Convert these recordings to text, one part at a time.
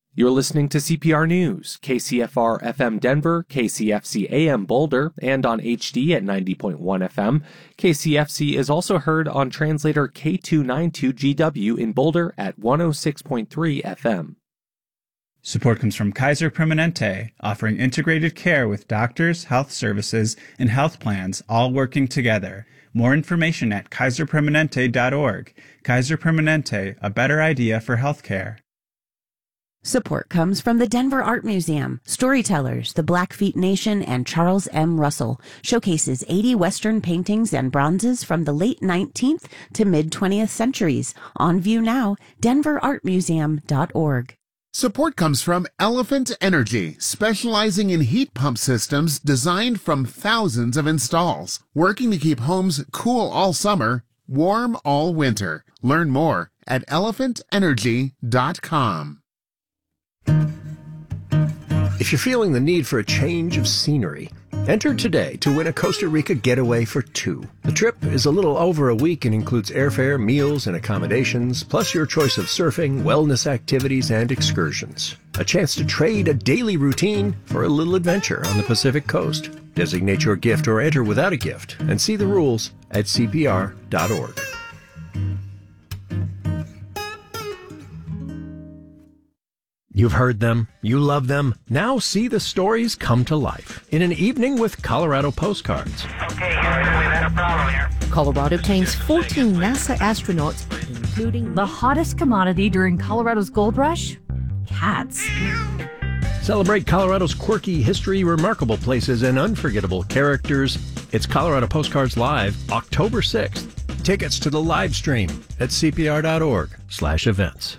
You're listening to CPR News, KCFR FM Denver, KCFC AM Boulder, and on HD at 90.1 FM. KCFC is also heard on translator K292GW in Boulder at 106.3 FM. Support comes from Kaiser Permanente, offering integrated care with doctors, health services, and health plans all working together. More information at kaiserpermanente.org. Kaiser Permanente, a better idea for healthcare. Support comes from the Denver Art Museum. Storytellers, the Blackfeet Nation, and Charles M. Russell showcases 80 Western paintings and bronzes from the late 19th to mid-20th centuries. On view now, denverartmuseum.org. Support comes from Elephant Energy, specializing in heat pump systems designed from thousands of installs, working to keep homes cool all summer, warm all winter. Learn more at elephantenergy.com. If you're feeling the need for a change of scenery, enter today to win a Costa Rica getaway for two. The trip is a little over a week and includes airfare, meals, and accommodations, plus your choice of surfing, wellness activities, and excursions. A chance to trade a daily routine for a little adventure on the Pacific Coast. Designate your gift or enter without a gift and see the rules at cpr.org. You've heard them, you love them. Now see the stories come to life in an evening with Colorado postcards. Okay, we've had a problem here. Colorado claims 14 NASA astronauts, including the hottest commodity during Colorado's gold rush, cats. Celebrate Colorado's quirky history, remarkable places, and unforgettable characters. It's Colorado Postcards Live, October 6th. Tickets to the live stream at cpr.org/events.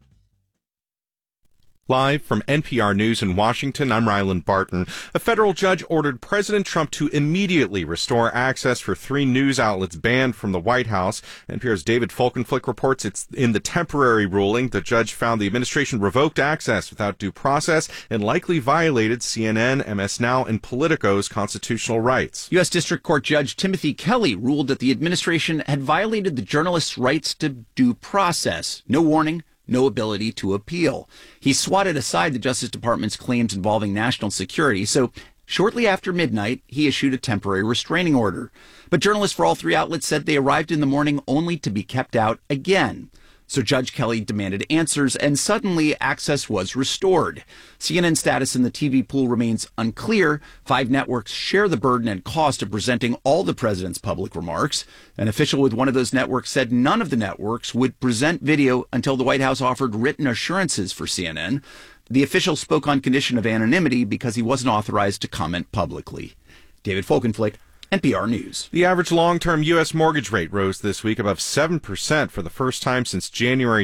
Live from NPR News in Washington, I'm Ryland Barton. A federal judge ordered President Trump to immediately restore access for 3 news outlets banned from the White House. NPR's David Folkenflik reports it's in the temporary ruling. The judge found the administration revoked access without due process and likely violated CNN, MS Now, and Politico's constitutional rights. U.S. District Court Judge Timothy Kelly ruled that the administration had violated the journalists' rights to due process. No warning, no ability to appeal. He swatted aside the Justice Department's claims involving national security, so shortly after midnight, he issued a temporary restraining order. But journalists for all 3 outlets said they arrived in the morning only to be kept out again. So Judge Kelly demanded answers, and suddenly access was restored. CNN's status in the TV pool remains unclear. 5 networks share the burden and cost of presenting all the president's public remarks. An official with one of those networks said none of the networks would present video until the White House offered written assurances for CNN. The official spoke on condition of anonymity because he wasn't authorized to comment publicly. David Folkenflik, NPR News. The average long-term U.S. mortgage rate rose this week above 7% for the first time since January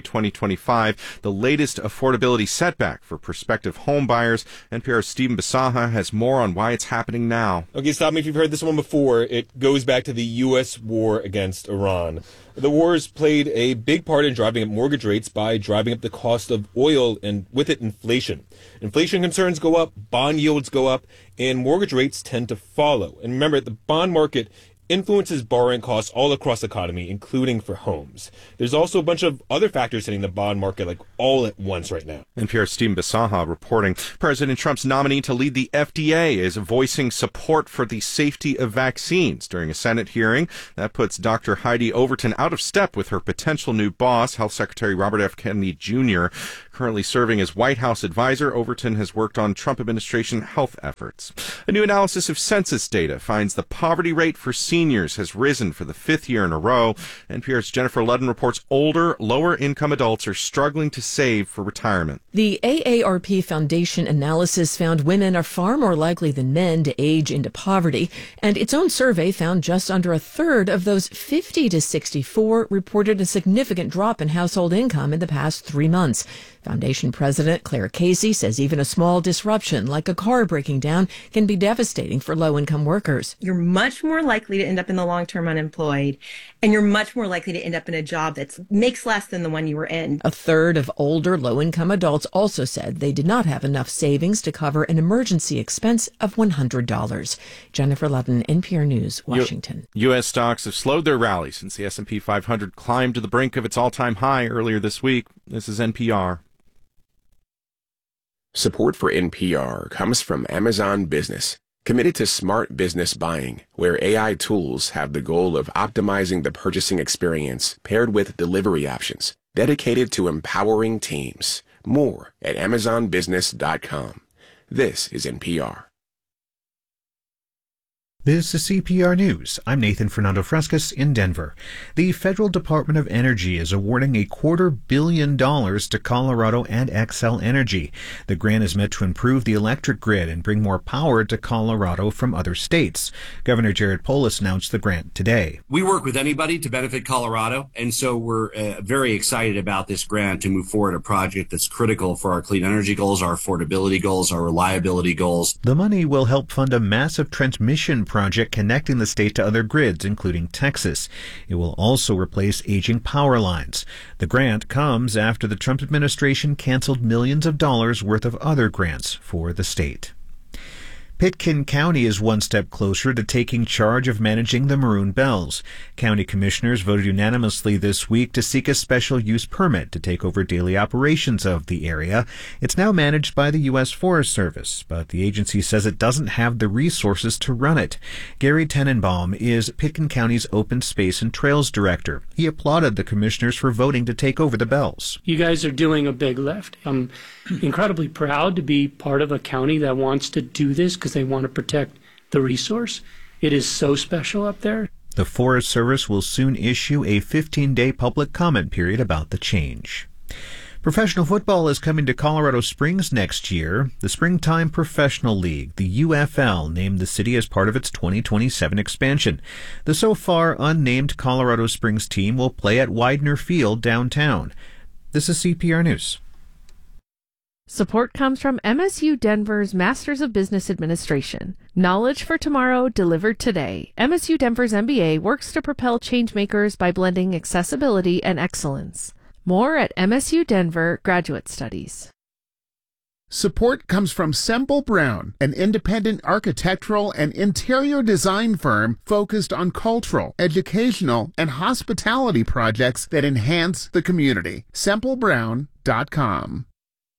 2025, the latest affordability setback for prospective home buyers. NPR's Stephen Bisaha has more on why it's happening now. Okay, stop me if you've heard this one before. It goes back to the U.S. war against Iran. The wars played a big part in driving up mortgage rates by driving up the cost of oil and with it inflation. Inflation concerns go up, bond yields go up, and mortgage rates tend to follow. And remember, the bond market influences borrowing costs all across the economy, including for homes. There's also a bunch of other factors hitting the bond market like all at once right now. NPR's Stephen Bisaha reporting. President Trump's nominee to lead the FDA is voicing support for the safety of vaccines during a Senate hearing. That puts Dr. Heidi Overton out of step with her potential new boss, Health Secretary Robert F. Kennedy Jr. Currently serving as White House advisor, Overton has worked on Trump administration health efforts. A new analysis of census data finds the poverty rate for seniors has risen for the 5th year in a row. NPR's Jennifer Ludden reports older, lower-income adults are struggling to save for retirement. The AARP Foundation analysis found women are far more likely than men to age into poverty, and its own survey found just under a third of those 50 to 64 reported a significant drop in household income in the past 3 months. Foundation President Claire Casey says even a small disruption, like a car breaking down, can be devastating for low-income workers. You're much more likely to end up in the long-term unemployed, and you're much more likely to end up in a job that makes less than the one you were in. A third of older low-income adults also said they did not have enough savings to cover an emergency expense of $100. Jennifer Ludden, NPR News, Washington. U.S. stocks have slowed their rally since the S&P 500 climbed to the brink of its all-time high earlier this week. This is NPR. Support for NPR comes from Amazon Business, committed to smart business buying, where AI tools have the goal of optimizing the purchasing experience paired with delivery options, dedicated to empowering teams. More at amazonbusiness.com. This is NPR. This is CPR News. I'm Nathan Fernando Frescas in Denver. The Federal Department of Energy is awarding $250 million to Colorado and Xcel Energy. The grant is meant to improve the electric grid and bring more power to Colorado from other states. Governor Jared Polis announced the grant today. We work with anybody to benefit Colorado, and so we're very excited about this grant to move forward a project that's critical for our clean energy goals, our affordability goals, our reliability goals. The money will help fund a massive transmission project connecting the state to other grids, including Texas. It will also replace aging power lines. The grant comes after the Trump administration canceled millions of dollars worth of other grants for the state. Pitkin County is one step closer to taking charge of managing the Maroon Bells. County commissioners voted unanimously this week to seek a special use permit to take over daily operations of the area. It's now managed by the U.S. Forest Service, but the agency says it doesn't have the resources to run it. Gary Tenenbaum is Pitkin County's Open Space and Trails Director. He applauded the commissioners for voting to take over the Bells. You guys are doing a big lift. I'm incredibly proud to be part of a county that wants to do this because they want to protect the resource. It is so special up there. The Forest Service will soon issue a 15-day public comment period about the change. Professional football is coming to Colorado Springs next year. The Springtime Professional League, the UFL, named the city as part of its 2027 expansion. The so far unnamed Colorado Springs team will play at Widener Field downtown. This is CPR News. Support comes from MSU Denver's Masters of Business Administration. Knowledge for tomorrow, delivered today. MSU Denver's MBA works to propel changemakers by blending accessibility and excellence. More at MSU Denver Graduate Studies. Support comes from Semple Brown, an independent architectural and interior design firm focused on cultural, educational, and hospitality projects that enhance the community. SempleBrown.com.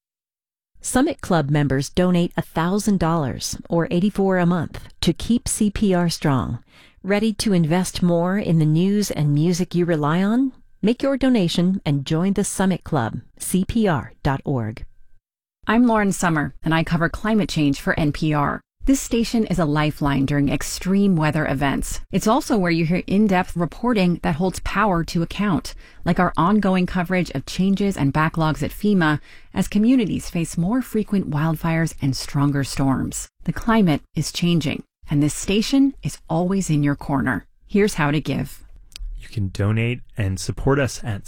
Summit Club members donate $1,000 or $84 a month to keep CPR strong. Ready to invest more in the news and music you rely on? Make your donation and join the Summit Club, CPR.org. I'm Lauren Summer, and I cover climate change for NPR. This station is a lifeline during extreme weather events. It's also where you hear in-depth reporting that holds power to account, like our ongoing coverage of changes and backlogs at FEMA as communities face more frequent wildfires and stronger storms. The climate is changing, and this station is always in your corner. Here's how to give. You can donate and support us at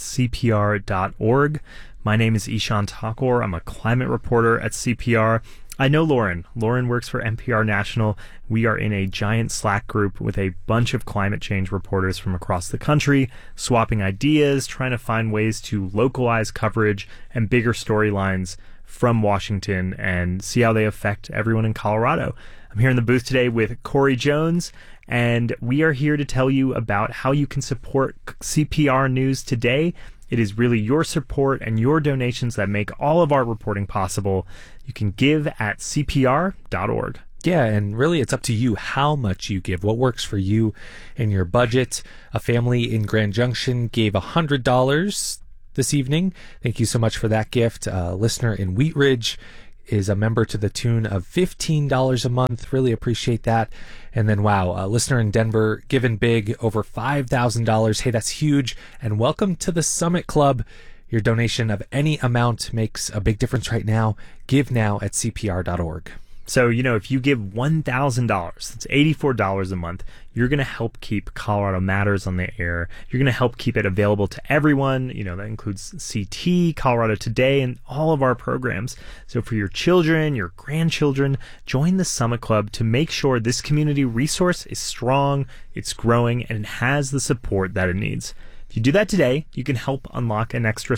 CPR.org. My name is Ishan Thakur. I'm a climate reporter at CPR. I know Lauren. Lauren works for NPR National. We are in a giant Slack group with a bunch of climate change reporters from across the country, swapping ideas, trying to find ways to localize coverage and bigger storylines from Washington and see how they affect everyone in Colorado. I'm here in the booth today with Corey Jones, and we are here to tell you about how you can support CPR News today. It is really your support and your donations that make all of our reporting possible. You can give at CPR.org. Yeah, and really it's up to you how much you give, what works for you and your budget. A family in Grand Junction gave $100 this evening. Thank you so much for that gift. A listener in Wheat Ridge is a member to the tune of $15 a month. Really appreciate that. And then, wow, a listener in Denver giving big, over $5,000. Hey, that's huge. And welcome to the Summit Club. Your donation of any amount makes a big difference right now. Give now at CPR.org. So, if you give $1,000, that's $84 a month, you're going to help keep Colorado Matters on the air. You're going to help keep it available to everyone. That includes CT, Colorado Today, and all of our programs. So for your children, your grandchildren, join the Summit Club to make sure this community resource is strong, it's growing, and it has the support that it needs. If you do that today, you can help unlock an extra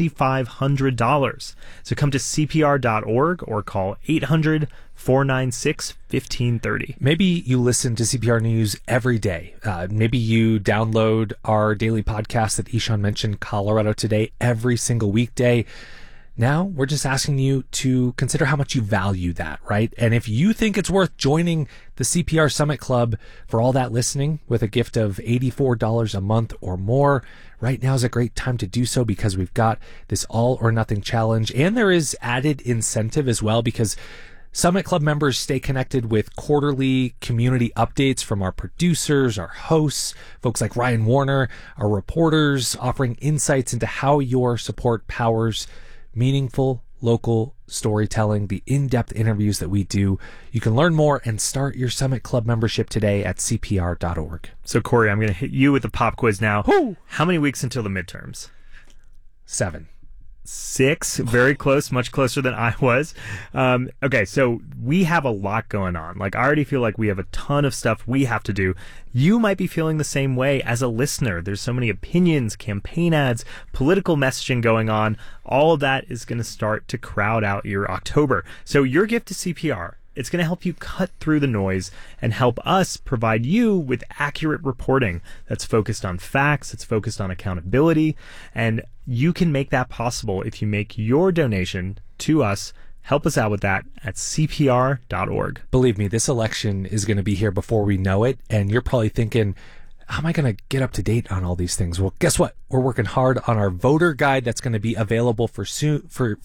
$7,500. So come to CPR.org or call 800-496-1530. Maybe you listen to CPR News every day. Maybe you download our daily podcast that Ishan mentioned, Colorado Today, every single weekday. Now we're just asking you to consider how much you value that, right? And if you think it's worth joining the CPR Summit Club for all that listening with a gift of $84 a month or more, right now is a great time to do so because we've got this all or nothing challenge, and there is added incentive as well because Summit Club members stay connected with quarterly community updates from our producers, our hosts, folks like Ryan Warner, our reporters, offering insights into how your support powers meaningful local storytelling, the in-depth interviews that we do. You can learn more and start your Summit Club membership today at CPR.org. So, Corey, I'm going to hit you with the pop quiz now. Woo! How many weeks until the midterms? 7. 6, very close, much closer than I was. Okay, so we have a lot going on. Like, I already feel like we have a ton of stuff we have to do. You might be feeling the same way as a listener. There's so many opinions, campaign ads, political messaging going on. All of that is going to start to crowd out your October. So your gift to CPR, it's going to help you cut through the noise and help us provide you with accurate reporting that's focused on facts, it's focused on accountability, and you can make that possible if you make your donation to us. Help us out with that at CPR.org. Believe me, this election is going to be here before we know it, and you're probably thinking, how am I going to get up to date on all these things? Well, guess what? We're working hard on our voter guide that's going to be available soon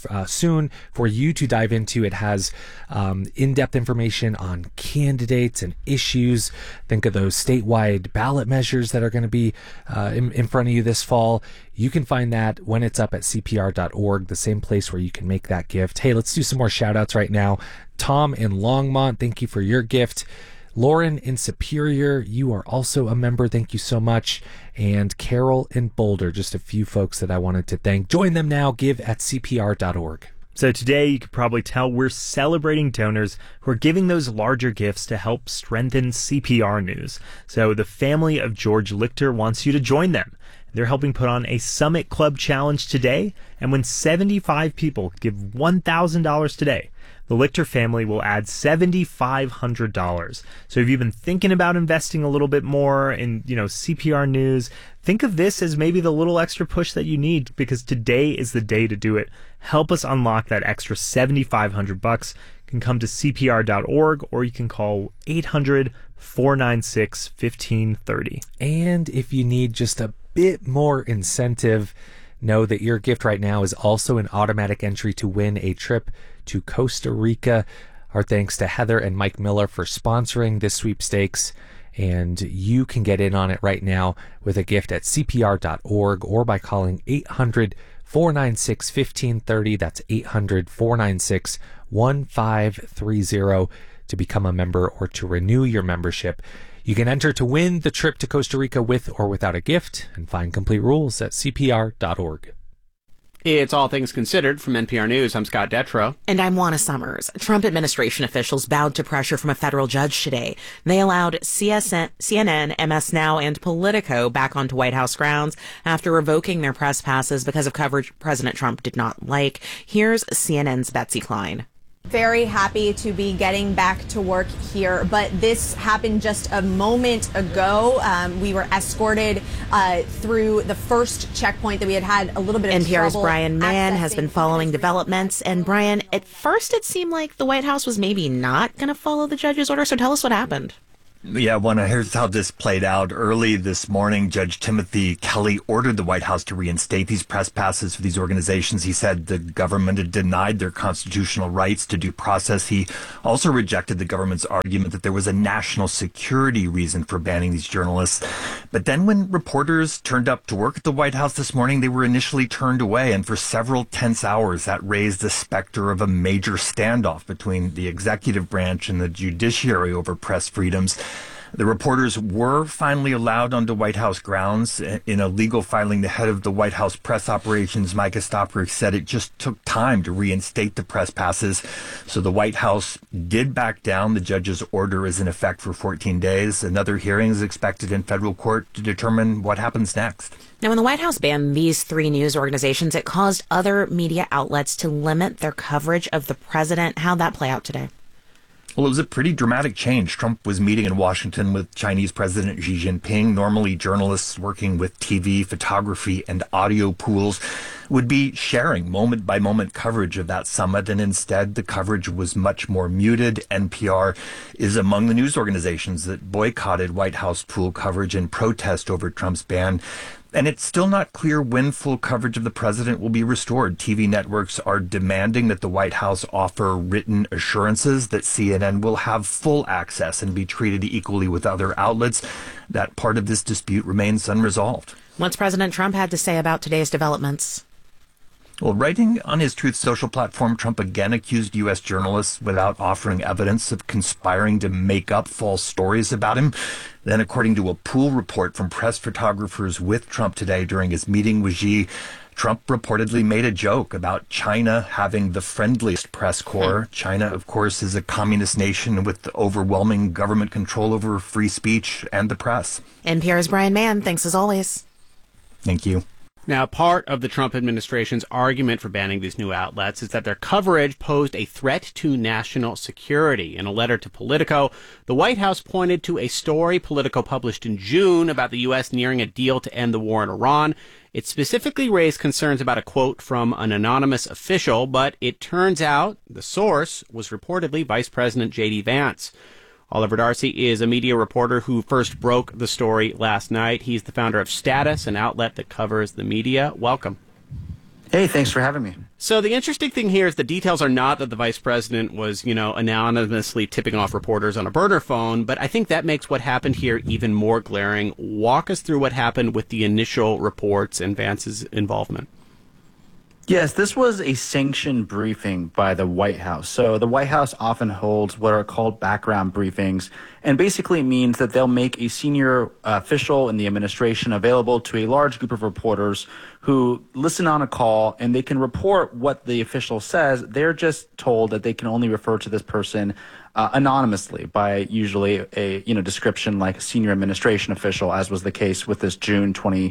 for you to dive into. It has in-depth information on candidates and issues. Think of those statewide ballot measures that are going to be in front of you this fall. You can find that when it's up at CPR.org, the same place where you can make that gift. Hey, let's do some more shout outs right now. Tom in Longmont, thank you for your gift. Lauren in Superior, you are also a member. Thank you so much. And Carol in Boulder, just a few folks that I wanted to thank. Join them now. Give at CPR.org. So today, you could probably tell we're celebrating donors who are giving those larger gifts to help strengthen CPR news. So the family of George Lichter wants you to join them. They're helping put on a Summit Club challenge today. And when 75 people give $1,000 today, the Lichter family will add $7,500. So if you've been thinking about investing a little bit more in, CPR news, think of this as maybe the little extra push that you need, because today is the day to do it. Help us unlock that extra $7,500. You can come to CPR.org or you can call 800-496-1530. And if you need just a bit more incentive, know that your gift right now is also an automatic entry to win a trip to Costa Rica. Our thanks to Heather and Mike Miller for sponsoring this sweepstakes. And you can get in on it right now with a gift at CPR.org or by calling 800-496-1530. That's 800-496-1530 to become a member or to renew your membership. You can enter to win the trip to Costa Rica with or without a gift and find complete rules at CPR.org. It's All Things Considered from NPR News. I'm Scott Detrow. And I'm Juana Summers. Trump administration officials bowed to pressure from a federal judge today. They allowed CNN, MS Now, and Politico back onto White House grounds after revoking their press passes because of coverage President Trump did not like. Here's CNN's Betsy Klein. Very happy to be getting back to work here, but this happened just a moment ago. We were escorted through the first checkpoint that we had a little bit of NPR's trouble. Brian Mann has been following developments. And Brian, at first it seemed like the White House was maybe not going to follow the judge's order. So tell us what happened. Yeah, here's how this played out. Early this morning, Judge Timothy Kelly ordered the White House to reinstate these press passes for these organizations. He said the government had denied their constitutional rights to due process. He also rejected the government's argument that there was a national security reason for banning these journalists. But then when reporters turned up to work at the White House this morning, they were initially turned away. And for several tense hours, that raised the specter of a major standoff between the executive branch and the judiciary over press freedoms. The reporters were finally allowed onto White House grounds. In a legal filing, the head of the White House press operations, Micah Stopper, said it just took time to reinstate the press passes. So the White House did back down. The judge's order is in effect for 14 days. Another hearing is expected in federal court to determine what happens next. Now, when the White House banned these 3 news organizations, it caused other media outlets to limit their coverage of the president. How'd that play out today? Well, it was a pretty dramatic change. Trump was meeting in Washington with Chinese President Xi Jinping. Normally, journalists working with TV, photography, and audio pools would be sharing moment-by-moment coverage of that summit, and instead the coverage was much more muted. NPR is among the news organizations that boycotted White House pool coverage in protest over Trump's ban. And it's still not clear when full coverage of the president will be restored. TV networks are demanding that the White House offer written assurances that CNN will have full access and be treated equally with other outlets. That part of this dispute remains unresolved. What's President Trump had to say about today's developments? Well, writing on his Truth Social platform, Trump again accused U.S. journalists without offering evidence of conspiring to make up false stories about him. Then, according to a pool report from press photographers with Trump today during his meeting with Xi, Trump reportedly made a joke about China having the friendliest press corps. China, of course, is a communist nation with overwhelming government control over free speech and the press. NPR's Brian Mann, thanks as always. Thank you. Now, part of the Trump administration's argument for banning these new outlets is that their coverage posed a threat to national security. In a letter to Politico, the White House pointed to a story Politico published in June about the U.S. nearing a deal to end the war in Iran. It specifically raised concerns about a quote from an anonymous official, but it turns out the source was reportedly Vice President J.D. Vance. Oliver Darcy is a media reporter who first broke the story last night. He's the founder of Status, an outlet that covers the media. Welcome. Hey, thanks for having me. So the interesting thing here is the details are not that the vice president was, anonymously tipping off reporters on a burner phone, but I think that makes what happened here even more glaring. Walk us through what happened with the initial reports and Vance's involvement. Yes, this was a sanctioned briefing by the White House. So the White House often holds what are called background briefings, and basically means that they'll make a senior official in the administration available to a large group of reporters who listen on a call, and they can report what the official says. They're just told that they can only refer to this person anonymously by usually a description like a senior administration official, as was the case with this June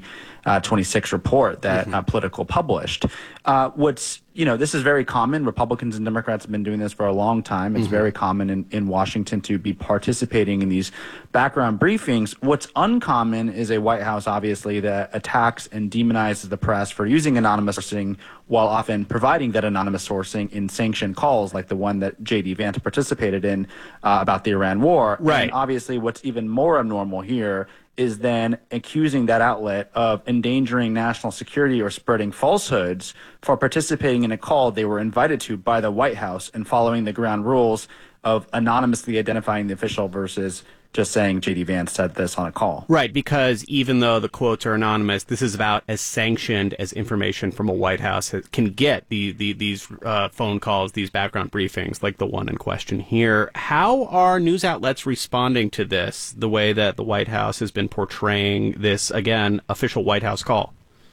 2026 report that Politico published. This is very common. Republicans and Democrats have been doing this for a long time. It's very common in Washington to be participating in these background briefings. What's uncommon is a White House, obviously, that attacks and demonizes the press for using anonymous sourcing while often providing that anonymous sourcing in sanctioned calls like the one that J.D. Vance participated in about the Iran war. Right. And obviously, what's even more abnormal here is then accusing that outlet of endangering national security or spreading falsehoods for participating in a call they were invited to by the White House and following the ground rules of anonymously identifying the official versus just saying J.D. Vance said this on a call. Right, because even though the quotes are anonymous, this is about as sanctioned as information from a White House can get, these phone calls, these background briefings, like the one in question here. How are news outlets responding to this, the way that the White House has been portraying this, again, official White House call?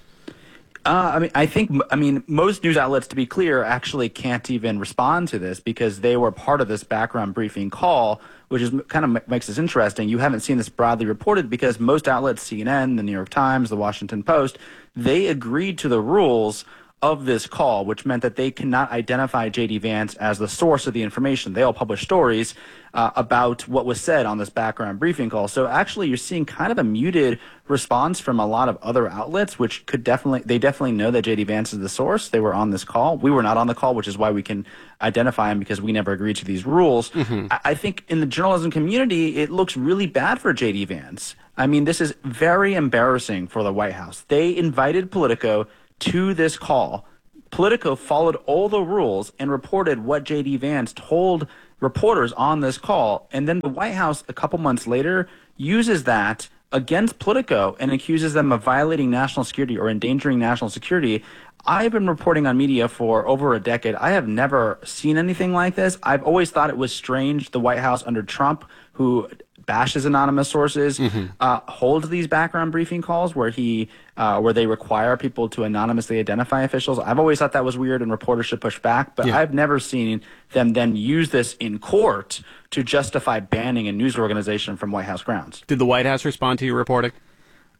I think most news outlets, to be clear, actually can't even respond to this because they were part of this background briefing call, which is kind of makes this interesting. You haven't seen this broadly reported because most outlets, CNN, the New York Times, the Washington Post, they agreed to the rules of this call, which meant that they cannot identify J.D. Vance as the source of the information. They all publish stories about what was said on this background briefing call. So actually, you're seeing kind of a muted response from a lot of other outlets, which they definitely know that J.D. Vance is the source. They were on this call. We were not on the call, which is why we can identify him because we never agreed to these rules. I think in the journalism community, it looks really bad for J.D. Vance. I mean, this is very embarrassing for the White House. They invited Politico to this call. Politico followed all the rules and reported what J.D. Vance told reporters on this call. And then the White House, a couple months later, uses that against Politico and accuses them of violating national security or endangering national security. I've been reporting on media for over a decade. I have never seen anything like this. I've always thought it was strange the White House under Trump, who bashes anonymous sources, holds these background briefing calls where they require people to anonymously identify officials. I've always thought that was weird and reporters should push back, but I've never seen them then use this in court to justify banning a news organization from White House grounds. Did the White House respond to your reporting?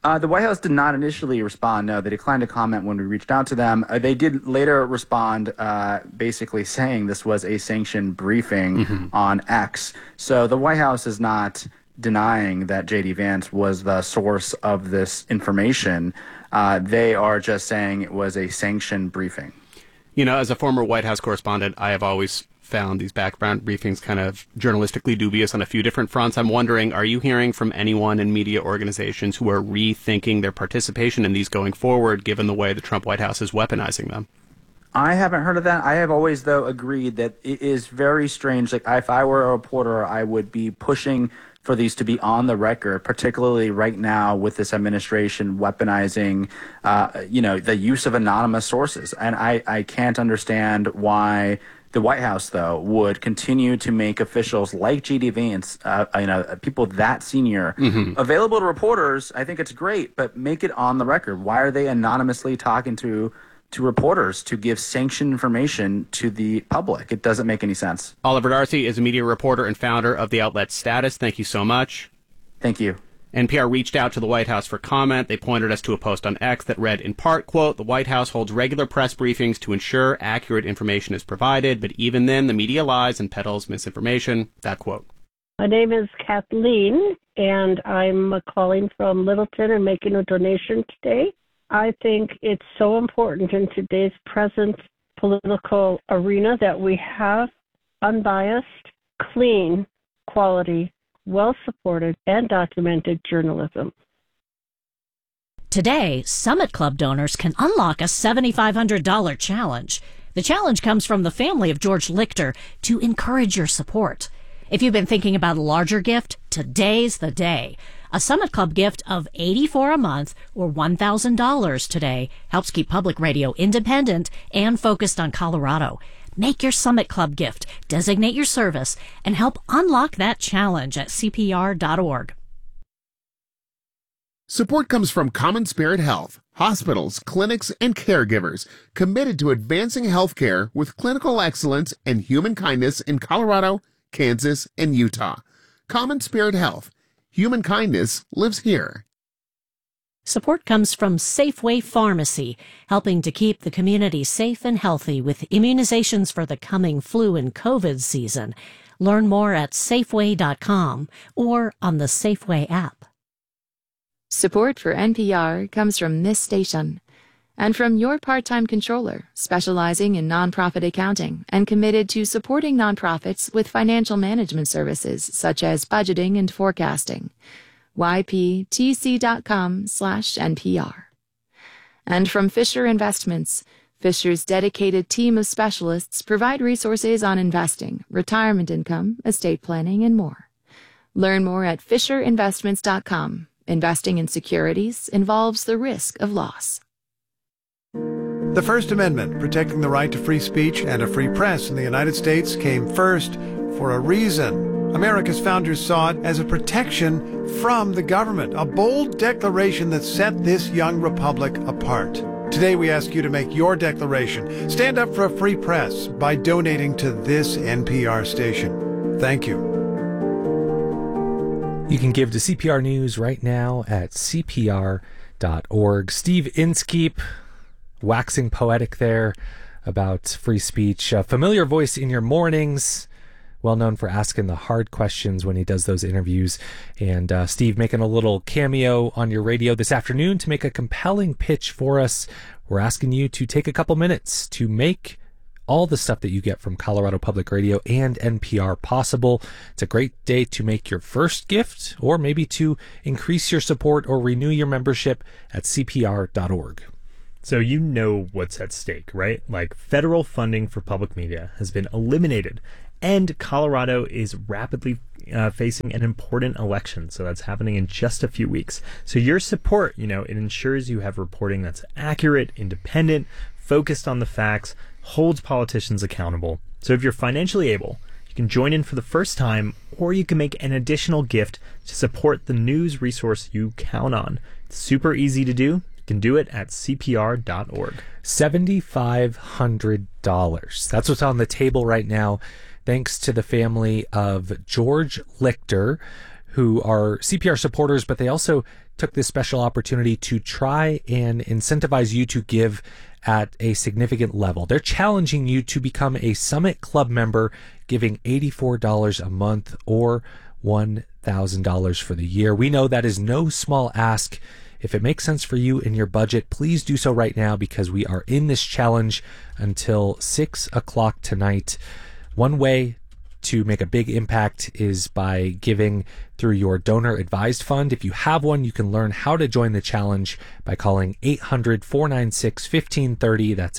The White House did not initially respond. No, they declined to comment when we reached out to them. They did later respond, basically saying this was a sanctioned briefing on X. So the White House is not denying that J.D. Vance was the source of this information. They are just saying it was a sanctioned briefing. You know, as a former White House correspondent, I have always found these background briefings kind of journalistically dubious on a few different fronts. I'm wondering, are you hearing from anyone in media organizations who are rethinking their participation in these going forward, given the way the Trump White House is weaponizing them? I haven't heard of that. I have always, though, agreed that it is very strange. Like, if I were a reporter, I would be pushing for these to be on the record, particularly right now with this administration weaponizing, the use of anonymous sources. And I can't understand why the White House, though, would continue to make officials like J.D. Vance, people that senior, available to reporters. I think it's great, but make it on the record. Why are they anonymously talking to reporters to give sanctioned information to the public? It doesn't make any sense. Oliver Darcy is a media reporter and founder of the outlet Status. Thank you so much. Thank you. NPR reached out to the White House for comment. They pointed us to a post on X that read, in part, quote, "The White House holds regular press briefings to ensure accurate information is provided, but even then the media lies and peddles misinformation." That quote. My name is Kathleen, and I'm calling from Littleton and making a donation today. I think it's so important in today's present political arena that we have unbiased, clean, quality, well-supported, and documented journalism. Today, Summit Club donors can unlock a $7,500 challenge. The challenge comes from the family of George Lichter to encourage your support. If you've been thinking about a larger gift, today's the day. A Summit Club gift of $84 a month or $1,000 today helps keep public radio independent and focused on Colorado. Make your Summit Club gift, designate your service, and help unlock that challenge at CPR.org. Support comes from Common Spirit Health, hospitals, clinics, and caregivers committed to advancing healthcare with clinical excellence and human kindness in Colorado, Kansas, and Utah. Common Spirit Health. Human kindness lives here. Support comes from Safeway Pharmacy, helping to keep the community safe and healthy with immunizations for the coming flu and COVID season. Learn more at Safeway.com or on the Safeway app. Support for NPR comes from this station and from your part-time controller, specializing in nonprofit accounting and committed to supporting nonprofits with financial management services such as budgeting and forecasting. YPTC.com/NPR. And from Fisher Investments, Fisher's dedicated team of specialists provide resources on investing, retirement income, estate planning, and more. Learn more at FisherInvestments.com. Investing in securities involves the risk of loss. The First Amendment, protecting the right to free speech and a free press in the United States, came first for a reason. America's founders saw it as a protection from the government, a bold declaration that set this young republic apart. Today we ask you to make your declaration. Stand up for a free press by donating to this NPR station. Thank you. You can give to CPR News right now at CPR.org. Steve Inskeep, waxing poetic there about free speech. A familiar voice in your mornings, well known for asking the hard questions when he does those interviews. And Steve making a little cameo on your radio this afternoon to make a compelling pitch for us. We're asking you to take a couple minutes to make all the stuff that you get from Colorado Public Radio and NPR possible. It's a great day to make your first gift, or maybe to increase your support or renew your membership at CPR.org. So you know what's at stake, right? Like, federal funding for public media has been eliminated, and Colorado is rapidly facing an important election. So that's happening in just a few weeks. So your support, it ensures you have reporting that's accurate, independent, focused on the facts, holds politicians accountable. So if you're financially able, you can join in for the first time, or you can make an additional gift to support the news resource you count on. It's super easy to do. You can do it at CPR.org. $7,500. That's what's on the table right now, thanks to the family of George Lichter, who are CPR supporters, but they also took this special opportunity to try and incentivize you to give at a significant level. They're challenging you to become a Summit Club member, giving $84 a month or $1,000 for the year. We know that is no small ask. If it makes sense for you in your budget, please do so right now, because we are in this challenge until 6 o'clock tonight. One way to make a big impact is by giving through your donor advised fund. If you have one, you can learn how to join the challenge by calling 800-496-1530. That's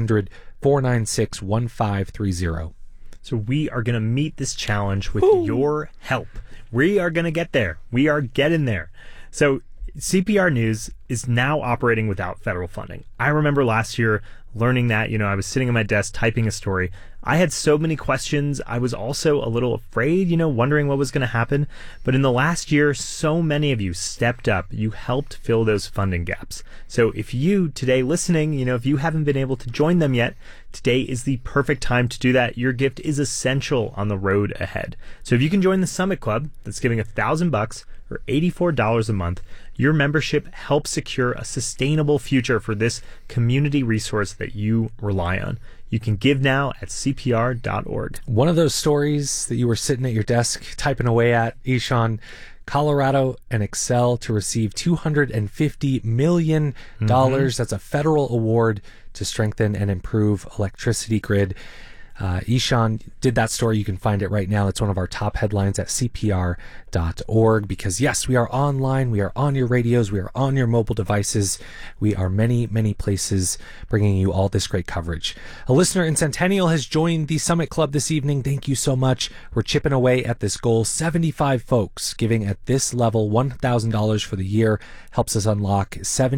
800-496-1530. So we are going to meet this challenge with your help. We are going to get there. We are getting there. So CPR News is now operating without federal funding. I remember last year learning that, I was sitting at my desk typing a story. I had so many questions. I was also a little afraid, wondering what was going to happen. But in the last year, so many of you stepped up. You helped fill those funding gaps. So if you today listening, if you haven't been able to join them yet, today is the perfect time to do that. Your gift is essential on the road ahead. So if you can join the Summit Club, that's giving $1,000 or $84 a month, your membership helps secure a sustainable future for this community resource that you rely on. You can give now at CPR.org. One of those stories that you were sitting at your desk typing away at, Ishan, Colorado and Xcel to receive $250 million. That's a federal award to strengthen and improve electricity grid. Ishan did that story. You can find it right now. It's one of our top headlines at CPR.org, because yes, we are online. We are on your radios. We are on your mobile devices. We are many, many places bringing you all this great coverage. A listener in Centennial has joined the Summit Club this evening. Thank you so much. We're chipping away at this goal. 75 folks giving at this level $1,000 for the year helps us unlock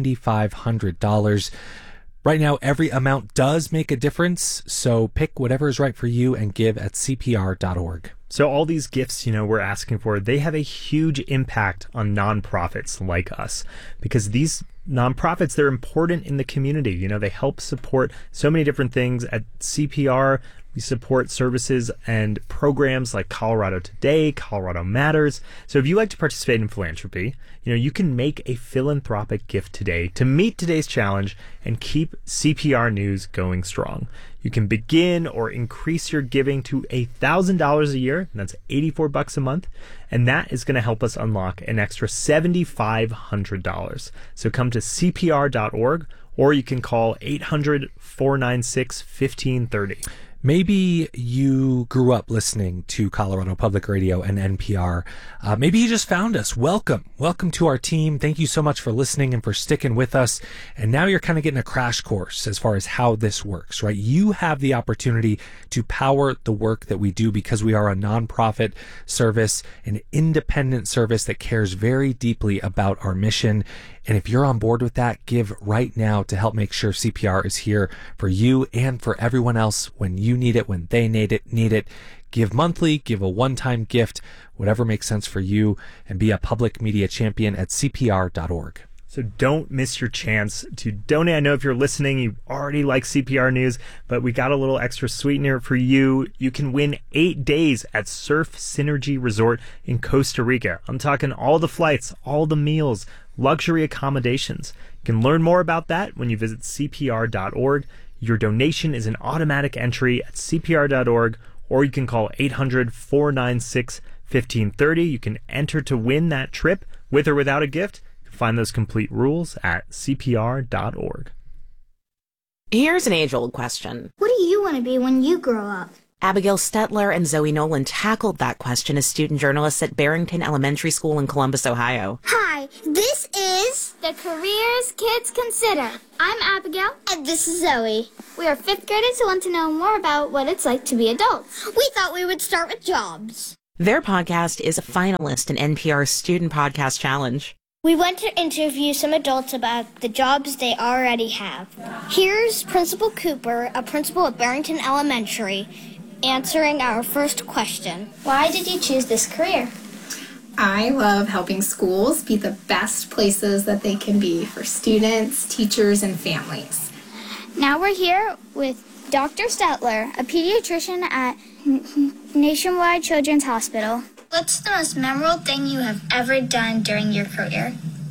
$7,500. Right now, every amount does make a difference, so pick whatever is right for you and give at CPR.org. So all these gifts, we're asking for, they have a huge impact on nonprofits like us, because these nonprofits, they're important in the community. They help support so many different things. At CPR, we support services and programs like Colorado Today, Colorado Matters. So if you like to participate in philanthropy, you can make a philanthropic gift today to meet today's challenge and keep CPR News going strong. You can begin or increase your giving to $1,000 a year, and that's $84 a month, and that is going to help us unlock an extra $7,500. So come to CPR.org, or you can call 800-496-1530. Maybe you grew up listening to Colorado Public Radio and NPR. Maybe you just found us. Welcome to our team. Thank you so much for listening and for sticking with us. And now you're kind of getting a crash course as far as how this works, right? You have the opportunity to power the work that we do, because we are a nonprofit service, an independent service that cares very deeply about our mission. And if you're on board with that, give right now to help make sure CPR is here for you and for everyone else when you need it, when they need it. Give monthly, give a one-time gift, whatever makes sense for you, and be a public media champion at CPR.org. So don't miss your chance to donate. I know if you're listening, you already like CPR News, but we got a little extra sweetener for you. You can win 8 days at Surf Synergy Resort in Costa Rica. I'm talking all the flights, all the meals, luxury accommodations. You can learn more about that when you visit CPR.org. Your donation is an automatic entry at CPR.org, or you can call 800-496-1530. You can enter to win that trip with or without a gift. Find those complete rules at CPR.org. Here's an age-old question. What do you want to be when you grow up? Abigail Stetler and Zoe Nolan tackled that question as student journalists at Barrington Elementary School in Columbus, Ohio. Hi, this is The Careers Kids Consider. I'm Abigail. And this is Zoe. We are 5th graders who want to know more about what it's like to be adults. We thought we would start with jobs. Their podcast is a finalist in NPR's Student Podcast Challenge. We went to interview some adults about the jobs they already have. Here's Principal Cooper, a principal at Barrington Elementary, answering our first question. Why did you choose this career? I love helping schools be the best places that they can be for students, teachers, and families. Now we're here with Dr. Stetler, a pediatrician at Nationwide Children's Hospital. What's the most memorable thing you have ever done during your career?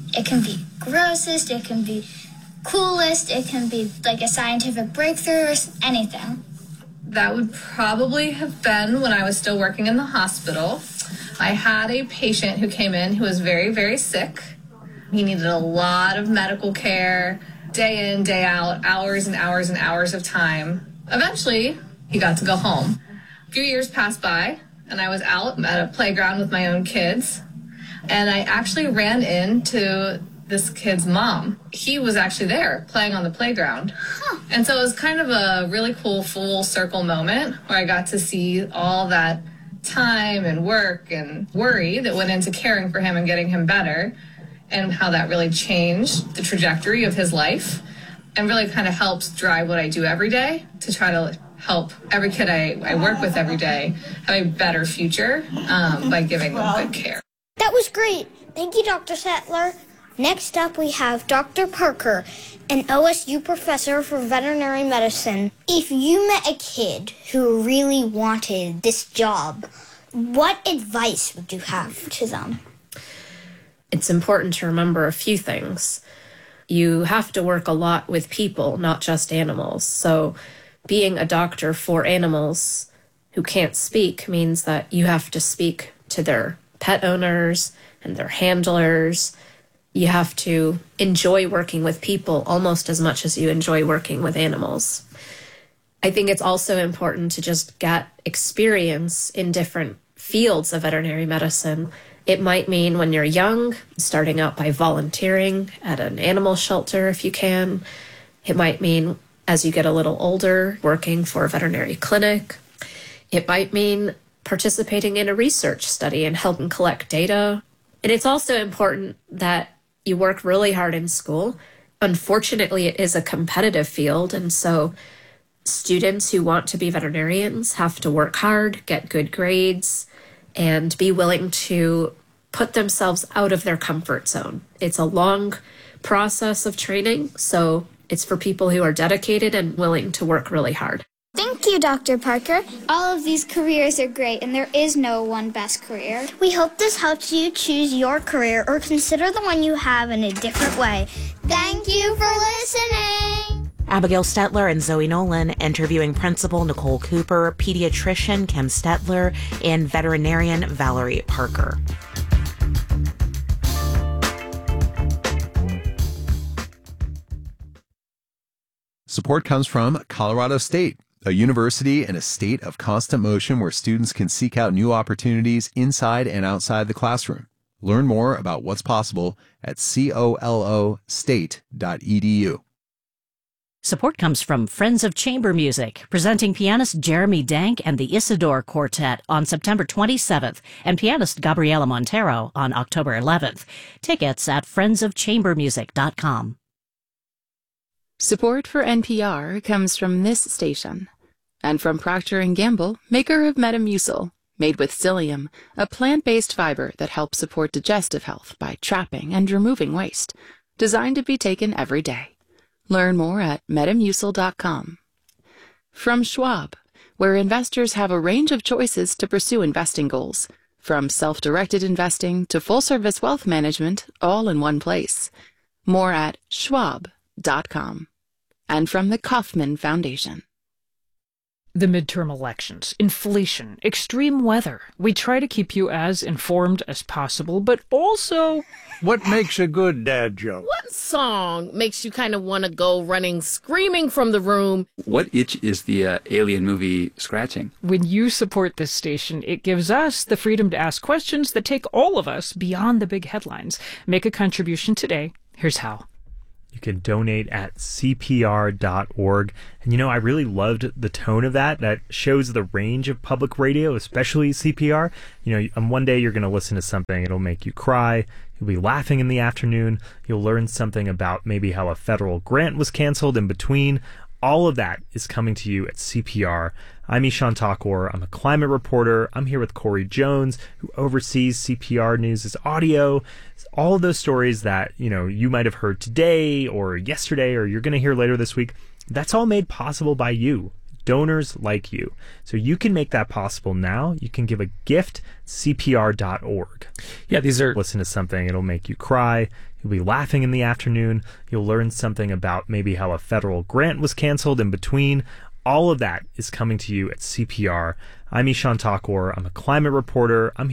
It can be grossest, it can be coolest, it can be like a scientific breakthrough or anything. That would probably have been when I was still working in the hospital. I had a patient who came in who was very, very sick. He needed a lot of medical care, day in, day out, hours and hours and hours of time. Eventually, he got to go home. A few years passed by, and I was out at a playground with my own kids, and I actually ran into this kid's mom. He was actually there playing on the playground. And so it was kind of a really cool full circle moment where I got to see all that time and work and worry that went into caring for him and getting him better, and how that really changed the trajectory of his life and really kind of helps drive what I do every day to try to help every kid I work with every day have a better future by giving them good care. That was great. Thank you, Dr. Settler. Next up, we have Dr. Parker, an OSU professor for veterinary medicine. If you met a kid who really wanted this job, what advice would you have to them? It's important to remember a few things. You have to work a lot with people, not just animals. So being a doctor for animals who can't speak means that you have to speak to their pet owners and their handlers. You have to enjoy working with people almost as much as you enjoy working with animals. I think it's also important to just get experience in different fields of veterinary medicine. It might mean when you're young, starting out by volunteering at an animal shelter if you can. It might mean as you get a little older, working for a veterinary clinic. It might mean participating in a research study and helping collect data. And it's also important that you work really hard in school. Unfortunately, it is a competitive field, and so students who want to be veterinarians have to work hard, get good grades, and be willing to put themselves out of their comfort zone. It's a long process of training, so it's for people who are dedicated and willing to work really hard. Thank you, Dr. Parker. All of these careers are great, and there is no one best career. We hope this helps you choose your career or consider the one you have in a different way. Thank you for listening. Abigail Stetler and Zoe Nolan interviewing Principal Nicole Cooper, pediatrician Kim Stetler, and veterinarian Valerie Parker. Support comes from Colorado State, a university in a state of constant motion where students can seek out new opportunities inside and outside the classroom. Learn more about what's possible at colostate.edu. Support comes from Friends of Chamber Music, presenting pianist Jeremy Dank and the Isidore Quartet on September 27th and pianist Gabriela Montero on October 11th. Tickets at friendsofchambermusic.com. Support for NPR comes from this station and from Procter & Gamble, maker of Metamucil, made with psyllium, a plant-based fiber that helps support digestive health by trapping and removing waste, designed to be taken every day. Learn more at metamucil.com. From Schwab, where investors have a range of choices to pursue investing goals, from self-directed investing to full-service wealth management, all in one place. More at schwab.com. And from the Kauffman Foundation. The midterm elections, inflation, extreme weather. We try to keep you as informed as possible, but also... What makes a good dad joke? What song makes you kind of want to go running, screaming from the room? What itch is the Alien movie scratching? When you support this station, it gives us the freedom to ask questions that take all of us beyond the big headlines. Make a contribution today. Here's how. You can donate at CPR.org. And I really loved the tone of that. That shows the range of public radio, especially CPR. One day you're going to listen to something, it'll make you cry. You'll be laughing in the afternoon. You'll learn something about maybe how a federal grant was canceled in between. All of that is coming to you at CPR. I'm Ishan Thakur. I'm a climate reporter. I'm here with Corey Jones, who oversees CPR News' audio. All of those stories that, you might have heard today or yesterday or you're going to hear later this week, that's all made possible by you. donors like you. So you can make that possible now. You can give a gift, CPR.org. Yeah, these are... Listen to something. It'll make you cry. You'll be laughing in the afternoon. You'll learn something about maybe how a federal grant was canceled in between. All of that is coming to you at CPR. I'm Ishan Thakur. I'm a climate reporter. I'm